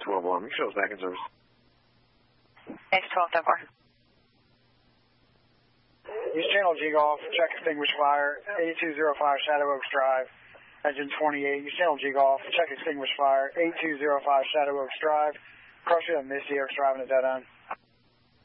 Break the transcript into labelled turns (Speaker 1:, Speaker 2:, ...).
Speaker 1: 12-1. Michelle's back in service.
Speaker 2: X-12-4.
Speaker 3: East Channel G Golf, check extinguish fire, 8205 Shadow Oaks Drive, engine 28. East Channel G Golf, check extinguish fire, 8205 Shadow Oaks Drive, cross you on Misty Oaks Drive in a dead end.